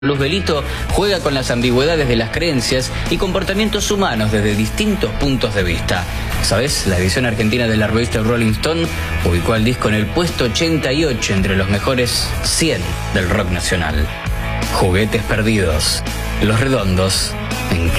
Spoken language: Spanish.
Luzbelito juega con las ambigüedades de las creencias y comportamientos humanos desde distintos puntos de vista. ¿Sabes? La edición argentina de la revista Rolling Stone ubicó al disco en el puesto 88 entre los mejores 100 del rock nacional. Juguetes perdidos, Los Redondos, ¿en qué